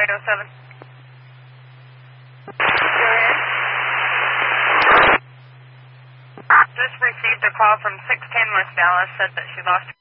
807. Just received a call from 610 West Dallas, said that she lost